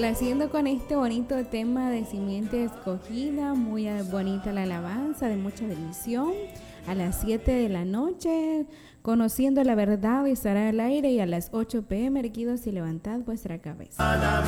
Complaciendo con este bonito tema de Simiente Escogida, muy bonita la alabanza, de mucha bendición. A las 7 de la noche, Conociendo la Verdad estará al aire, y a las 8 p.m. erguidos y levantad vuestra cabeza.